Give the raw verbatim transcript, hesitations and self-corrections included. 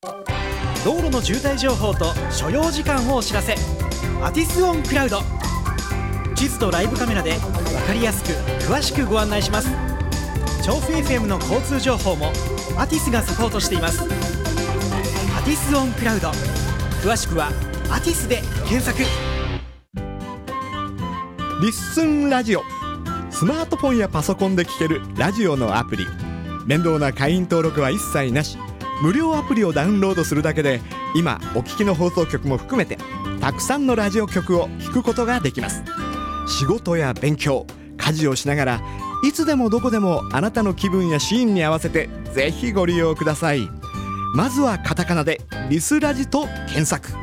道路の渋滞情報と所要時間をお知らせ。アティスオンクラウド。地図とライブカメラで分かりやすく詳しくご案内します。調布 エフエム の交通情報もアティスがサポートしています。アティスオンクラウド、詳しくはアティスで検索。 リッスンラジオ、スマートフォンやパソコンで聴けるラジオのアプリ。面倒な会員登録は一切なし、無料アプリをダウンロードするだけで今お聞きの放送局も含めてたくさんのラジオ局を聞くことができます。仕事や勉強、家事をしながらいつでもどこでもあなたの気分やシーンに合わせてぜひご利用ください。まずはカタカナでリスラジと検索。